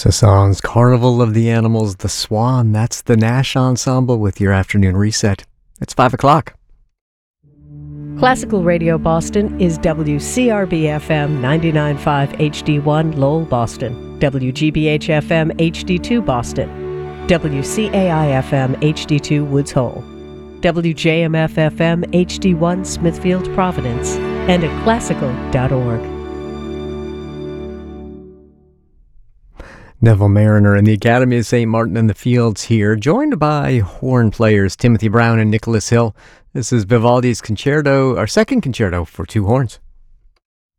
Sasan's Carnival of the Animals, The Swan. That's the Nash Ensemble with your afternoon reset. It's 5 o'clock. Classical Radio Boston is WCRB-FM 99.5 HD1 Lowell, Boston, WGBH-FM HD2 Boston, WCAI-FM HD2 Woods Hole, WJMF-FM HD1 Smithfield, Providence, and at classical.org. Neville Mariner and the Academy of St. Martin in the Fields here, joined by horn players Timothy Brown and Nicholas Hill. This is Vivaldi's concerto, our second concerto for two horns.